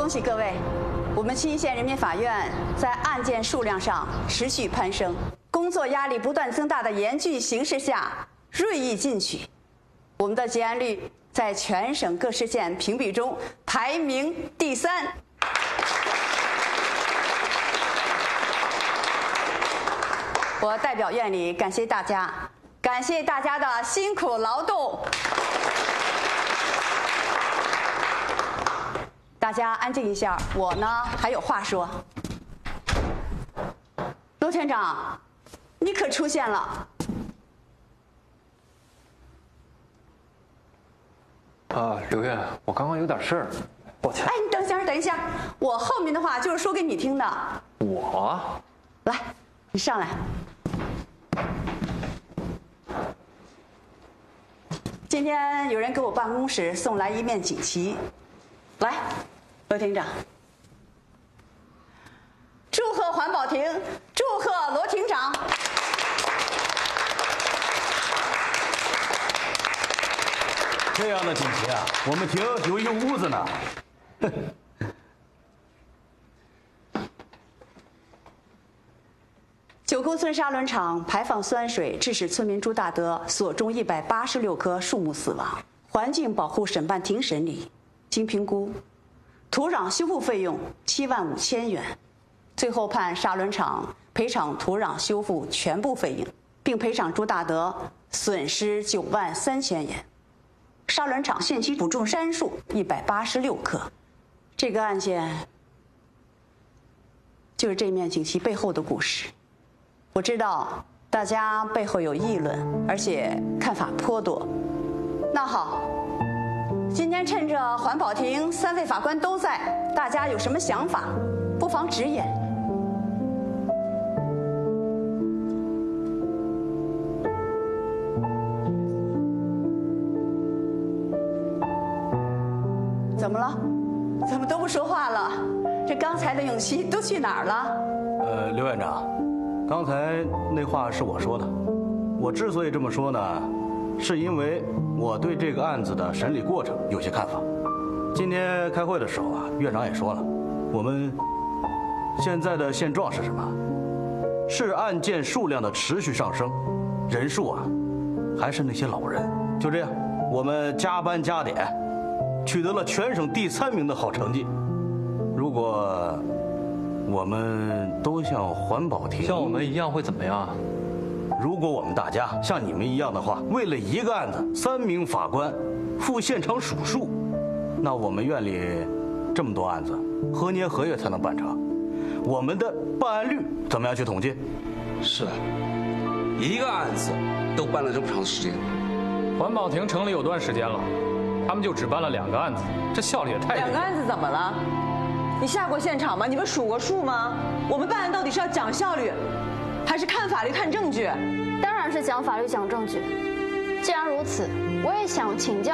喜各位，我们青衣县人民法院在案件数量上持续攀升，工作压力不断增大的严峻形势下锐意进取，我们的结案率在全省各市县评比中排名第3。我代表院里感谢大家，感谢大家的辛苦劳动。大家安静一下，我呢还有话说。罗团长，你可出现了。 刘院，我刚刚有点事儿，抱歉。 哎，你等一下，我后面的话就是说给你听的。 我？ 来，你上来。今天有人给我办公室送来一面锦旗，来，罗厅长，祝贺环保亭，祝贺罗厅长。 这样的锦旗啊，我们亭有一个屋子呢。 九沟村沙轮厂排放酸水，致使村民朱大德所种186棵树木死亡。环境保护审判庭审理，经评估，土壤修复费用75000元，最后判沙轮厂赔偿土壤修复全部费用，并赔偿朱大德损失93000元。沙轮厂限期补种杉树186棵。这个案件就是这面锦旗背后的故事。我知道大家背后有议论，而且看法颇多。那好，今天趁着环保庭3位法官都在，大家有什么想法，不妨直言。怎么了？怎么都不说话了？这刚才的勇气都去哪儿了？ 刘院长，刚才那话是我说的。我之所以这么说呢，是因为我对这个案子的审理过程有些看法。今天开会的时候啊，院长也说了，我们现在的现状是什么？是案件数量的持续上升，人数啊，还是那些老人。就这样，我们加班加点，取得了全省第3名的好成绩。如果我们都像环保亭， 像我们一样会怎么样？ 如果我们大家像你们一样的话，为了一个案子3名法官赴现场数数，那我们院里这么多案子，何年何月才能办成？我们的办案率怎么样去统计？ 是啊，一个案子都办了这么长时间。 环保亭成立有段时间了，他们就只办了2个案子，这效率也太低了。 2个案子怎么了？你下过现场吗？你们数过数吗？我们办案到底是要讲效率，还是看法律看证据？ 当然是讲法律讲证据。既然如此，我也想请教